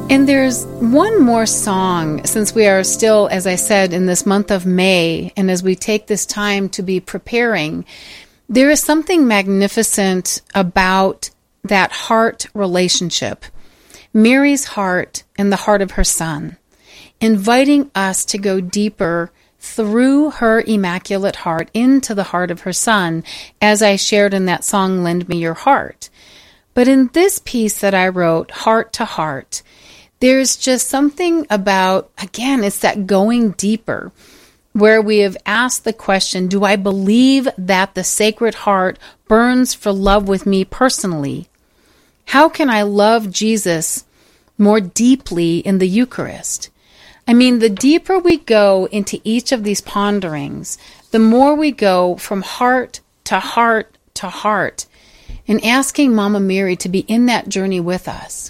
And there's one more song, since we are still, as I said, in this month of May, and as we take this time to be preparing, there is something magnificent about that heart relationship, Mary's heart and the heart of her son, inviting us to go deeper through her immaculate heart into the heart of her son, as I shared in that song, Lend Me Your Heart. But in this piece that I wrote, Heart to Heart, there's just something about, again, it's that going deeper, where we have asked the question, do I believe that the Sacred Heart burns for love with me personally? How can I love Jesus more deeply in the Eucharist? I mean, the deeper we go into each of these ponderings, the more we go from heart to heart to heart, and asking Mama Mary to be in that journey with us.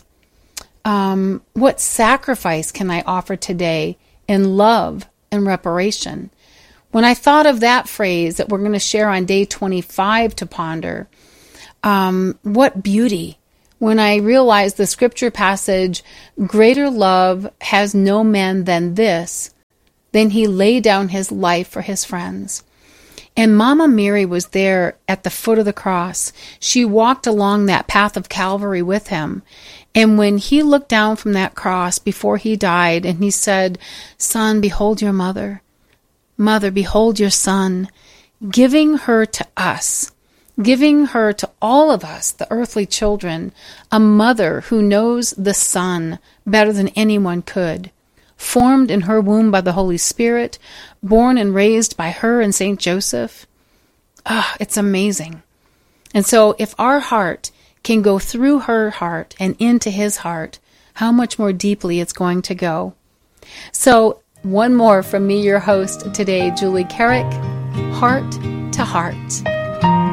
What sacrifice can I offer today in love and reparation? When I thought of that phrase that we're going to share on day 25 to ponder, what beauty. When I realized the scripture passage, greater love has no man than this, then he laid down his life for his friends. And Mama Mary was there at the foot of the cross. She walked along that path of Calvary with him. And when he looked down from that cross before he died, and he said, Son, behold your mother. Mother, behold your son. Giving her to us, giving her to all of us, the earthly children, a mother who knows the Son better than anyone could, formed in her womb by the Holy Spirit, born and raised by her and Saint Joseph. It's amazing. And so if our heart can go through her heart and into his heart, how much more deeply it's going to go. So one more from me, your host today, Julie Carrick, Heart to Heart.